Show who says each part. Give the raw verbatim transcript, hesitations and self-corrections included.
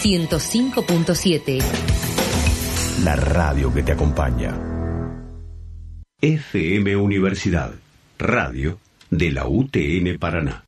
Speaker 1: ciento cinco punto siete.
Speaker 2: La radio que te acompaña. F M Universidad, radio de la U T N Paraná.